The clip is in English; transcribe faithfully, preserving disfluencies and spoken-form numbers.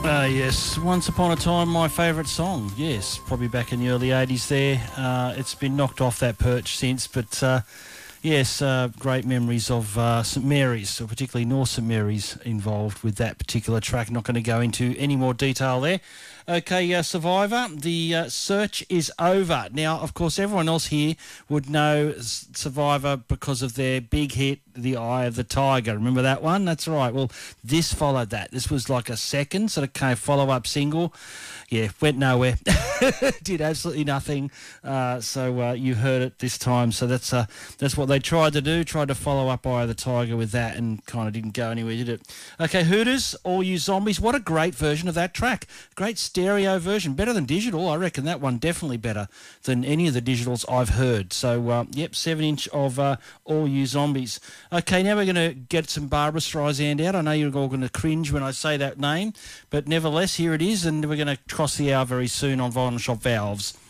Ah, yes. Once Upon a Time, my favourite song. Yes, probably back in the early eighties there. Uh, it's been knocked off that perch since, but uh, yes, uh, great memories of uh, St Mary's, so particularly North St Mary's involved with that particular track. Not going to go into any more detail there. Okay, uh, Survivor, the uh, search is over. Now, of course, everyone else here would know Survivor because of their big hit, The Eye of the Tiger. Remember that one? That's right. Well, this followed that. This was like a second sort of kind of follow-up single. Yeah, went nowhere. Did absolutely nothing. Uh, so uh, you heard it this time. So that's uh, that's what they tried to do, tried to follow up Eye of the Tiger with that, and kind of didn't go anywhere, did it? Okay, Hooters, All You Zombies. What a great version of that track. Great stereo version. Better than digital. I reckon that one definitely better than any of the digitals I've heard. So, uh, yep, seven inch of uh, All You Zombies. Okay, now we're going to get some Barbra Streisand out. I know you're all going to cringe when I say that name, but nevertheless, here it is, and we're going to cross the hour very soon on Vinyl Shop Valves.